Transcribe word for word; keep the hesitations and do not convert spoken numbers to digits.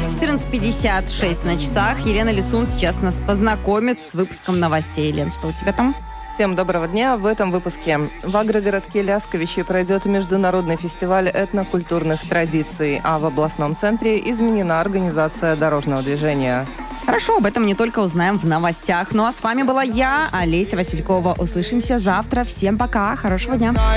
четырнадцать пятьдесят шесть на часах. Елена Лисун сейчас нас познакомит с выпуском новостей. Лен, что у тебя там? Всем доброго дня. В этом выпуске в агрогородке Лясковичи пройдет международный фестиваль этнокультурных традиций, а в областном центре изменена организация дорожного движения. Хорошо, об этом не только узнаем в новостях. Ну а с вами была я, Олеся Василькова. Услышимся завтра. Всем пока, хорошего дня.